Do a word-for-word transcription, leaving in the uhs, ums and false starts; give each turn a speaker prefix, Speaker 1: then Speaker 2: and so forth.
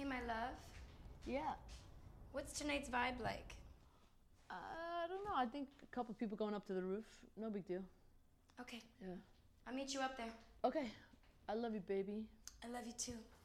Speaker 1: Hey, my love.
Speaker 2: Yeah.
Speaker 1: What's tonight's vibe like?
Speaker 2: I don't know. I think a couple people going up to the roof. No big deal.
Speaker 1: Okay.
Speaker 2: Yeah.
Speaker 1: I'll meet you up there.
Speaker 2: Okay. I love you, baby.
Speaker 1: I love you too.